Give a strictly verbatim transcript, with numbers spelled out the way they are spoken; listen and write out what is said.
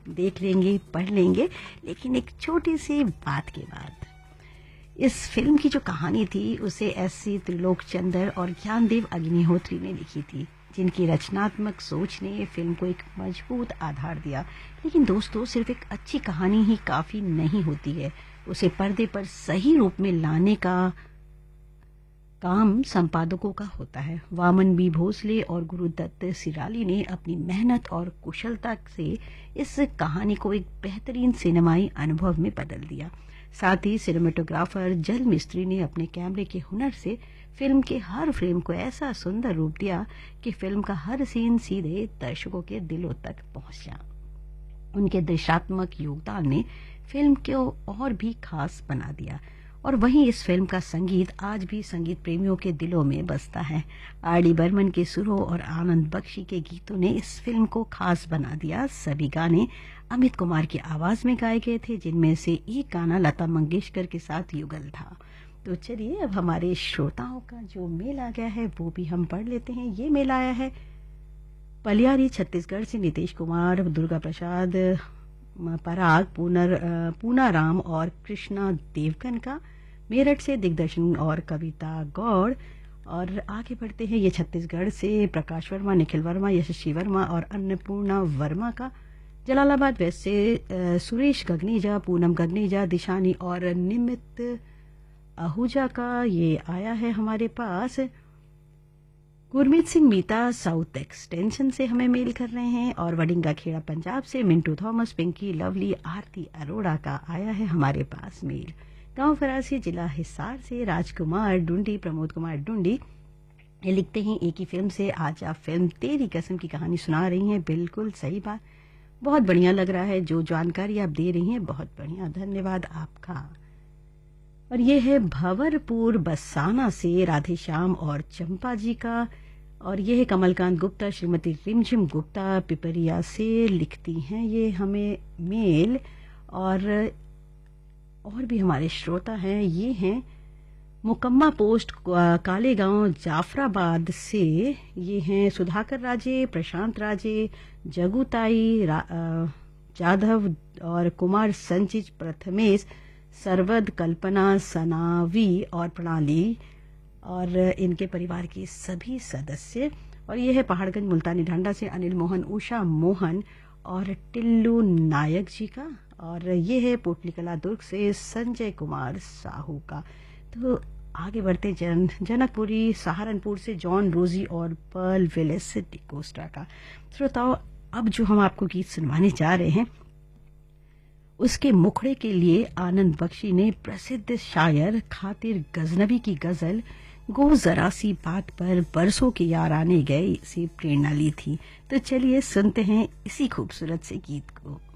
देख लेंगे, पढ़ लेंगे, लेकिन एक छोटी सी बात के बाद। इस फिल्म की जो कहानी थी उसे एस सी त्रिलोकचंद्र और ज्ञानदेव अग्निहोत्री ने लिखी थी, जिनकी रचनात्मक सोच ने फिल्म को एक मजबूत आधार दिया। लेकिन दोस्तों, सिर्फ एक अच्छी कहानी ही काफी नहीं होती है, उसे पर्दे पर सही रूप में लाने का काम संपादकों का होता है। वामन बी भोसले और गुरुदत्त सिराली ने अपनी मेहनत और कुशलता से इस कहानी को एक बेहतरीन सिनेमाई अनुभव में बदल दिया। साथ ही सिनेमेटोग्राफर जल मिस्त्री ने अपने कैमरे के हुनर से फिल्म के हर फ्रेम को ऐसा सुंदर रूप दिया कि फिल्म का हर सीन सीधे दर्शकों के दिलों तक पहुंचा। उनके दृश्यात्मक योगदान ने फिल्म को और भी खास बना दिया। और वहीं इस फिल्म का संगीत आज भी संगीत प्रेमियों के दिलों में बसता है। आर डी बर्मन के सुरों और आनंद बख्शी के गीतों ने इस फिल्म को खास बना दिया। सभी गाने अमित कुमार की आवाज में गाए गए थे, जिनमें से एक गाना लता मंगेशकर के साथ युगल था। तो चलिए, अब हमारे श्रोताओं का जो मेल आ गया है वो भी हम पढ़ लेते हैं। ये मेल आया है पलियारी छत्तीसगढ़ से नीतीश कुमार, दुर्गा प्रसाद पराग, पूनर पूनाराम और कृष्णा देवगन का। मेरठ से दिग्दर्शन और कविता गौड़। और आगे बढ़ते हैं, ये छत्तीसगढ़ से प्रकाश वर्मा, निखिल वर्मा, यशस्वी वर्मा और अन्नपूर्णा वर्मा का। जलालाबाद वेस्ट से सुरेश गगनीजा, पूनम गगनीजा, दिशानी और निमित आहूजा का ये आया है हमारे पास। गुरमीत सिंह मीता साउथ एक्सटेंशन से हमें मेल कर रहे हैं। और वडिंगा खेड़ा पंजाब से मिंटू थॉमस, पिंकी लवली, आरती अरोड़ा का आया है हमारे पास मेल। गांव फरासी जिला हिसार से राजकुमार डुंडी, प्रमोद कुमार डुंडी ये लिखते हैं, एक ही फिल्म से आज आप फिल्म तेरी कसम की कहानी सुना रही हैं। बिल्कुल सही बात, बहुत बढ़िया लग रहा है जो जानकारी आप दे रही हैं, बहुत बढ़िया, धन्यवाद आपका। और ये है भंवरपुर बसाना से राधेश्याम और चंपा जी का। और ये है कमलकांत गुप्ता, श्रीमती रिमझिम गुप्ता पिपरिया से लिखती हैं ये हमें मेल। और और भी हमारे श्रोता हैं, ये हैं मुकम्मा पोस्ट कालेगांव जाफराबाद से। ये हैं सुधाकर राजे, प्रशांत राजे, जगुताई जाधव और कुमार संचित प्रथमेश, सरवद, कल्पना, सनावी और प्रणाली और इनके परिवार के सभी सदस्य। और ये है पहाड़गंज मुल्तानी ढांडा से अनिल मोहन, उषा मोहन और टिल्लू नायक जी का। और ये है पोटलीकला दुर्ग से संजय कुमार साहू का। तो आगे बढ़ते जन जनकपुरी सहारनपुर से जॉन रोजी और पर्ल विलिस डिकोस्टा का। श्रोताओ, अब जो हम आपको गीत सुनवाने जा रहे हैं उसके मुखड़े के लिए आनंद बख्शी ने प्रसिद्ध शायर खातिर गजनवी की गजल गो जरा सी बात पर बरसों के यार आने गए से प्रेरणा ली थी। तो चलिए सुनते हैं इसी खूबसूरत से गीत को।